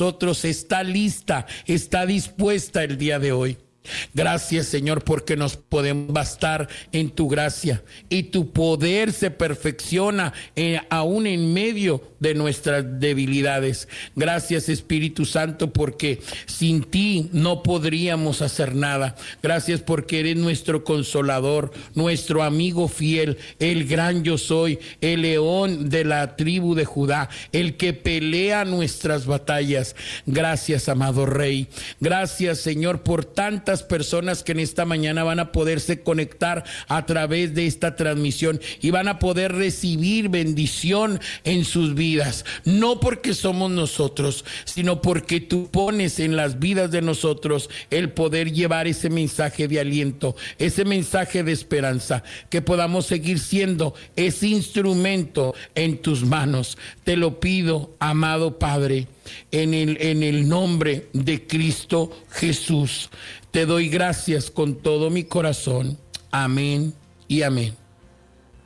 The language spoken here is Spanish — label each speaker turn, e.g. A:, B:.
A: nosotros está lista, está dispuesta el día de hoy. Gracias, Señor, porque nos podemos bastar en tu gracia y tu poder se perfecciona aún en medio de nuestras debilidades. Gracias, Espíritu Santo, porque sin ti no podríamos hacer nada. Gracias porque eres nuestro consolador, nuestro amigo fiel, el gran yo soy, el león de la tribu de Judá, el que pelea nuestras batallas. Gracias, amado Rey. Gracias, Señor, por tantas personas que en esta mañana van a poderse conectar a través de esta transmisión y van a poder recibir bendición en sus vidas, no porque somos nosotros, sino porque tú pones en las vidas de nosotros el poder llevar ese mensaje de aliento, ese mensaje de esperanza, que podamos seguir siendo ese instrumento en tus manos. Te lo pido, amado Padre, en el nombre de Cristo Jesús. Te doy gracias con todo mi corazón. Amén y amén.